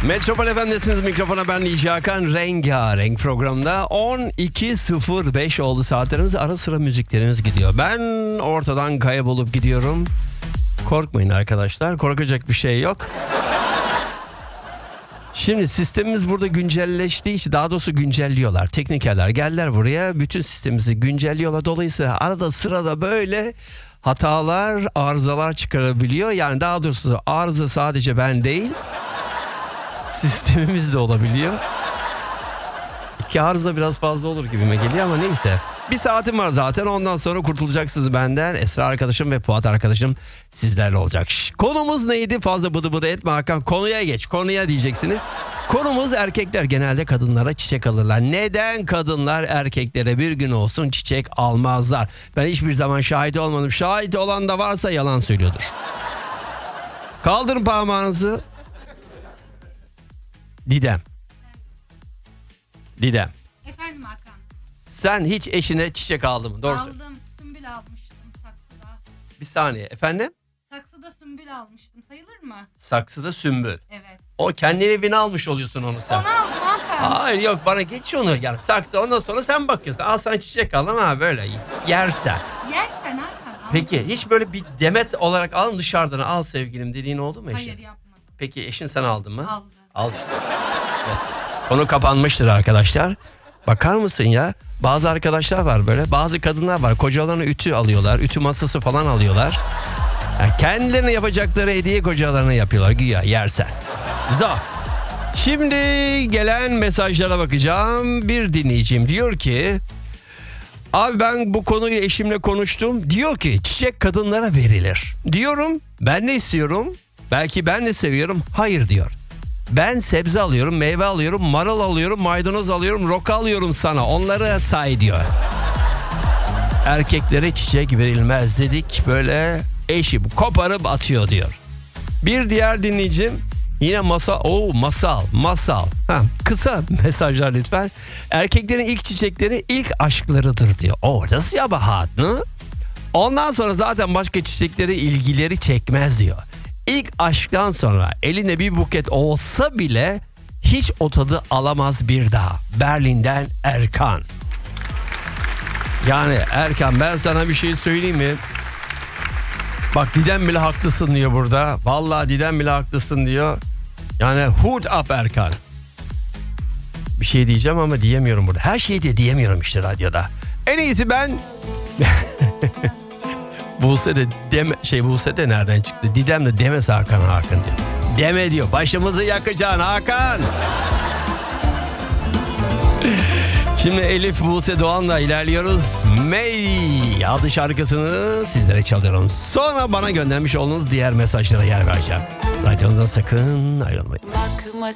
Metropol FM'desiniz, mikrofona ben DJ Hakan. Rengarenk programda 12.05 oldu saatlerimiz, ara sıra müziklerimiz gidiyor. Ben ortadan kaybolup gidiyorum. Korkmayın arkadaşlar, korkacak bir şey yok. Şimdi sistemimiz burada güncelleştiği için, daha doğrusu güncelliyorlar. Teknikerler geldiler buraya, bütün sistemimizi güncelliyorlar. Dolayısıyla arada sırada böyle hatalar, arızalar çıkarabiliyor. Yani daha doğrusu arıza sadece ben değil, sistemimiz de olabiliyor. İki arıza biraz fazla olur gibime geliyor ama neyse. Bir saatim var zaten, ondan sonra kurtulacaksınız benden. Esra arkadaşım ve Fuat arkadaşım sizlerle olacak. Konumuz neydi? Fazla bıdı bıdı etme Hakan. Konuya geç. Konuya diyeceksiniz. Konumuz, erkekler genelde kadınlara çiçek alırlar. Neden kadınlar erkeklere bir gün olsun çiçek almazlar? Ben hiçbir zaman şahit olmadım. Şahit olan da varsa yalan söylüyordur. Kaldırın parmağınızı. Didem. Efendim Hakan. Sen hiç eşine çiçek aldın mı? Doğru söyle. Aldım. Sümbül almıştım saksıda. Bir saniye efendim. Saksıda sümbül almıştım. Sayılır mı? Saksıda sümbül. Evet. O kendi evine almış oluyorsun onu sen. Onu aldım Hakan. Hayır yok, bana geç onu yani. Saksı, ondan sonra sen bakıyorsun. Al sana çiçek al ama böyle yersen. Yersen Hakan. Aldım. Peki hiç böyle bir demet olarak al, dışarıdan al sevgilim dediğin oldu mu eşin? Hayır yapmadım. Peki eşin sana aldı mı? Aldı. Al işte. Evet. Konu kapanmıştır arkadaşlar. Bakar mısın ya? Bazı arkadaşlar var böyle. Bazı kadınlar var. Kocalarına ütü alıyorlar. Ütü masası falan alıyorlar. Yani kendilerine yapacakları hediye kocalarına yapıyorlar. Güya yersen. Zor. Şimdi gelen mesajlara bakacağım. Bir dinleyicim diyor ki... Abi ben bu konuyu eşimle konuştum. Diyor ki çiçek kadınlara verilir. Diyorum ben de istiyorum. Belki ben de seviyorum. Hayır diyor. Ben sebze alıyorum, meyve alıyorum, marul alıyorum, maydanoz alıyorum, roka alıyorum sana. Onları say diyor. Erkeklere çiçek verilmez dedik. Böyle eşim koparıp atıyor diyor. Bir diğer dinleyicim yine masal. Kısa mesajlar lütfen. Erkeklerin ilk çiçekleri ilk aşklarıdır diyor. Das ya bahat mı? Ondan sonra zaten başka çiçekleri ilgileri çekmez diyor. İlk aşktan sonra eline bir buket olsa bile hiç o tadı alamaz bir daha. Berlin'den Erkan. Yani Erkan, ben sana bir şey söyleyeyim mi? Bak Didem bile haklısın diyor burada. Vallahi Didem bile haklısın diyor. Yani hood up Erkan. Bir şey diyeceğim ama diyemiyorum burada. Her şeyi de diyemiyorum işte radyoda. En iyisi ben... Buse de nereden çıktı? Didem de demese Hakan diyor. Deme diyor. Başımızı yakacaksın Hakan. Şimdi Elif Buse Doğan'la ilerliyoruz. Mary adlı şarkısını sizlere çalıyorum. Sonra bana göndermiş olduğunuz diğer mesajlara yer vereceğim. Radyonuzdan sakın ayrılmayın. Bakma